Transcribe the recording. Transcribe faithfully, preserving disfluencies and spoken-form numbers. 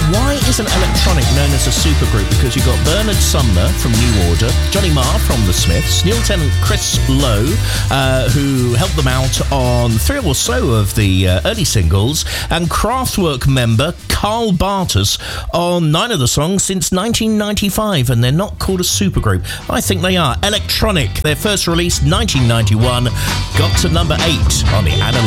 why isn't Electronic known as a supergroup? Because you've got Bernard Sumner from New Order, Johnny Marr from The Smiths, Neil Tennant, Chris Lowe, uh, who helped them out on three or so of the uh, early singles, and Kraftwerk member Carl Bartos on nine of the songs since nineteen ninety-five, and they're not called a supergroup. I think they are. Electronic, their first release, nineteen ninety-one, got to number eight on the Analog